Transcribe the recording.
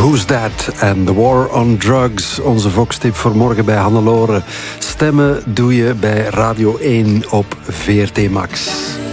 Who's That? En The War on Drugs. Onze Vox-tip voor morgen bij Hannelore. Stemmen doe je bij Radio 1 op VRT Max.